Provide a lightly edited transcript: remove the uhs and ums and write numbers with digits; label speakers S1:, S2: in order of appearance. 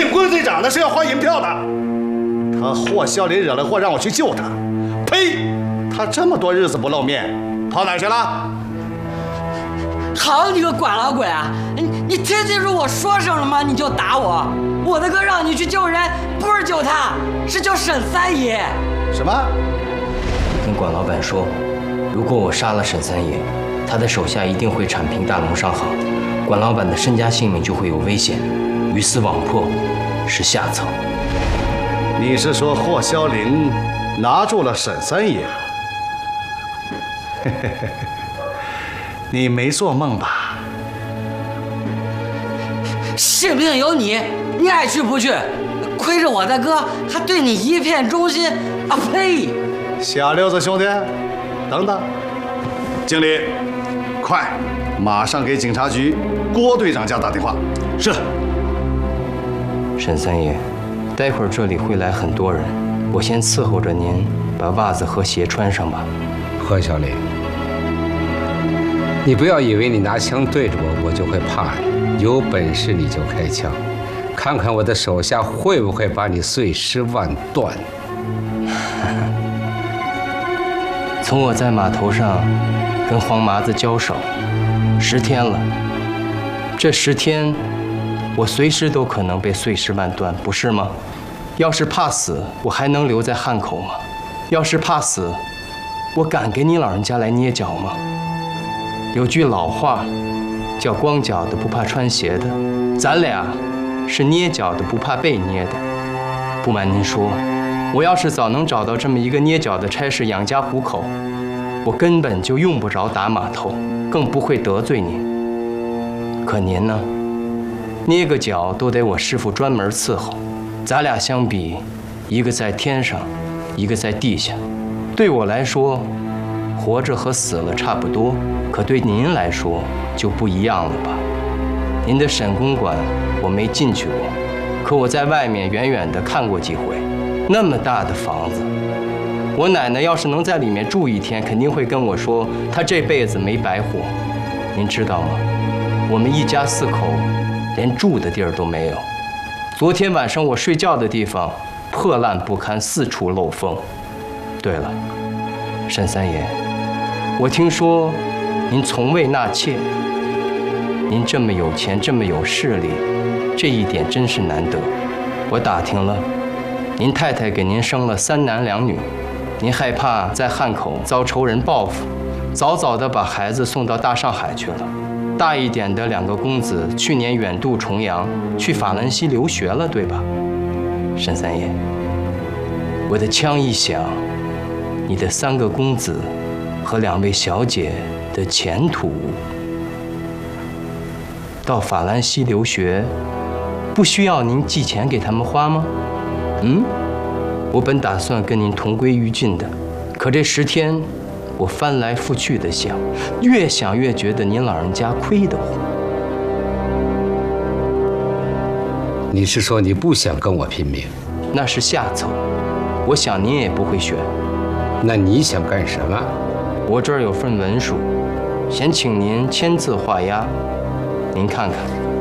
S1: 请棍队长那是要还银票的。他霍小林惹了祸，让我去救他。呸！他这么多日子不露面，跑哪去了？
S2: 好你个管老鬼啊！你听清楚我说什么了吗？你就打我！我的哥让你去救人，不是救他，是救沈三爷。
S1: 什么？
S3: 跟管老板说，如果我杀了沈三爷，他的手下一定会铲平大龙商行，管老板的身家性命就会有危险，鱼死网破是下策。
S1: 你是说霍霄林拿住了沈三爷？你没做梦吧？
S2: 性命由你，你爱去不去？亏着我的哥还对你一片忠心啊！呸！
S1: 小六子兄弟，等等，经理，快，马上给警察局郭队长家打电话。
S3: 是。沈三爷，待会儿这里会来很多人，我先伺候着您把袜子和鞋穿上吧。
S4: 何小林，你不要以为你拿枪对着我，我就会怕你。有本事你就开枪，看看我的手下会不会把你碎尸万段。
S3: 从我在码头上跟黄麻子交手10天了，这10天，我随时都可能被碎尸万段，不是吗？要是怕死，我还能留在汉口吗？要是怕死，我敢给你老人家来捏脚吗？有句老话，叫光脚的不怕穿鞋的，咱俩是捏脚的不怕被捏的。不瞒您说，我要是早能找到这么一个捏脚的差事养家糊口，我根本就用不着打码头，更不会得罪您。可您呢，捏个脚都得我师傅专门伺候。咱俩相比，一个在天上，一个在地下，对我来说，活着和死了差不多，可对您来说就不一样了吧？您的沈公馆我没进去过，可我在外面远远的看过几回。那么大的房子，我奶奶要是能在里面住1天，肯定会跟我说，她这辈子没白活。您知道吗？我们一家4口连住的地儿都没有。昨天晚上我睡觉的地方破烂不堪，四处漏风。对了，沈三爷，我听说您从未纳妾，您这么有钱，这么有势力，这一点真是难得。我打听了，您太太给您生了3男2女，您害怕在汉口遭仇人报复，早早地把孩子送到大上海去了。大一点的2个公子去年远渡重洋，去法兰西留学了，对吧？沈三爷，我的枪一响，你的3个公子和2位小姐的前途，到法兰西留学，不需要您寄钱给他们花吗？我本打算跟您同归于尽的，可这10天，我翻来覆去的想，越想越觉得您老人家亏得慌。
S4: 你是说你不想跟我拼命？
S3: 那是下策，我想您也不会选。
S4: 那你想干什么？
S3: 我这儿有份文书，先请您签字画押，您看看。